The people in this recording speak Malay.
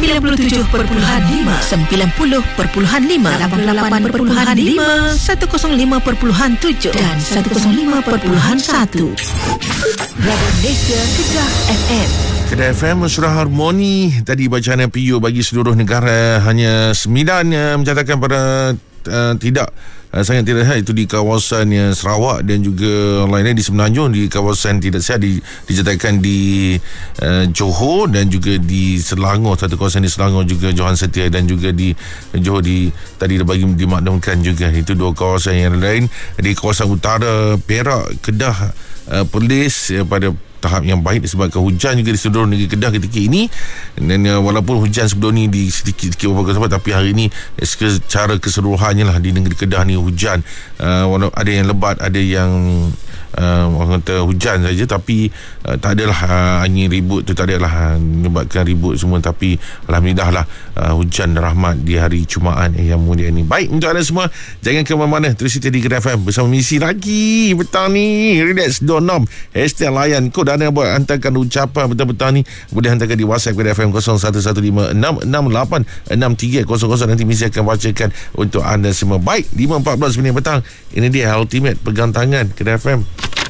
97.5, 90.5, 88.5, 105.7 dan 105.1. Radio Malaysia Kedah FM. Kedah FM Mesra Harmoni. Tadi bacaan PU bagi seluruh negara, hanya 9 mencatatkan pada sangat tidak sihat, itu di kawasan Sarawak dan juga lainnya di Semenanjung. Di kawasan tidak sihat dicatatkan di Johor dan juga di Selangor, satu kawasan di Selangor juga, Johan Setia, dan juga di Johor tadi bagi dimaklumkan juga. Itu dua kawasan yang lain. Di kawasan utara Perak, Kedah, Perlis pada tahap yang baik disebabkan hujan juga di seluruh negeri Kedah ketika ini. Dan walaupun hujan sebelum ni di sedikit beberapa tempat, tapi hari ini secara keseluruhannya lah di negeri Kedah ni hujan. Ada yang lebat, ada yang orang kata hujan saja, tapi tak adalah angin ribut tu, tak adalah menyebabkan ribut semua. Tapi alhamdulillah lah hujan rahmat di hari Jumaat yang mulia ini. Baik, untuk anda semua, jangan ke mana-mana, terus di Kedah FM bersama Misi lagi petang ni. Relax, don't nom, hashtag layan kod. Anda buat hantarkan ucapan petang-petang ni, boleh hantarkan di WhatsApp Kedah FM 011566863300. Nanti Misi akan bacakan untuk anda semua. Baik, 5.14 minit petang. Ini dia Ultimate Pegang Tangan Kedah FM.